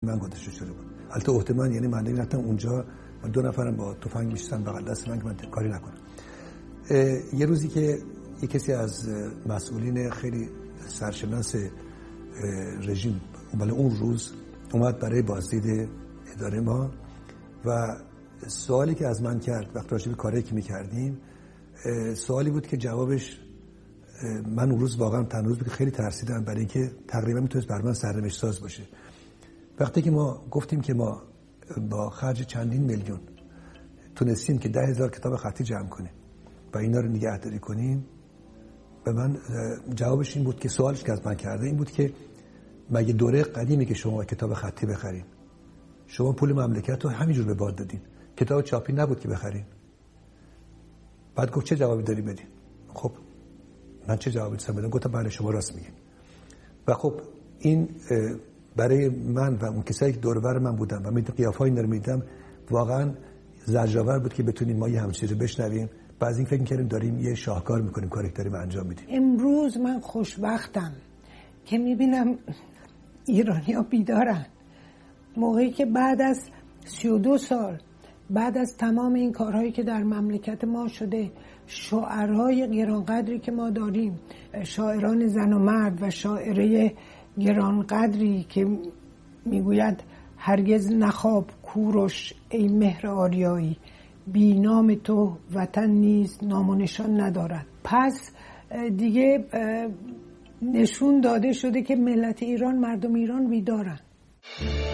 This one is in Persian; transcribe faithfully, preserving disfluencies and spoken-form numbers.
من گذاشته شده بود. البته احتمال یعنی من نمی‌رفتم اونجا و دو نفرم با تفنگ می‌شستن بغل دست من که من کاری نکنم. یه روزی که یه کسی از مسئولین خیلی سرشناس رژیم ولی اون روز اومد برای بازدید اداره ما و سوالی که از من کرد وقتی راجع به کاری که می‌کردیم سوالی بود که جوابش من اون روز واقعا تنها روز بود که خیلی ترسیدم برای اینکه تقریبا میتونست بر من سرنوشت ساز باشه. وقتی که ما گفتیم که ما با خرج چندین میلیون تونستیم که ده هزار کتاب خطی جمع کنیم و اینا رو نگهداری کنیم و من جوابش این بود که سوالش که از من کرده این بود که مگه دوره قدیمی که شما کتاب خطی بخرین شما پول مملکت رو همینجور به باد دادین، کتاب چاپی نبود که بخرین. بعد گفت چه جوابی داری بدین؟ خب من چه جوابی دستم بدم؟ گفتم بله شما راست میگین. و خب این برای من و اون کسایی که دور و بر من بودن و من قیافه‌ای اینا رو می‌دیدم واقعا زجرآور بود که بتونیم ما یه همچین رو بشنویم. بعضی این فکر می‌کردیم داریم یه شاهکار می‌کنیم، کاری داریم انجام میدیم. امروز من خوشبختم که می‌بینم ایرانی‌ها بیدارن. موقعی که بعد از سی و دو سال بعد از تمام این کارهایی که در مملکت ما شده، شاعرای گرانقدری که ما داریم، شاعران زن و مرد و شاعره گرانقدری که میگوید هرگز نخواب کوروش ای مهر آریایی، بی نام تو وطن نیز نام و نشان ندارد. پس دیگه نشون داده شده که ملت ایران، مردم ایران بیدارن.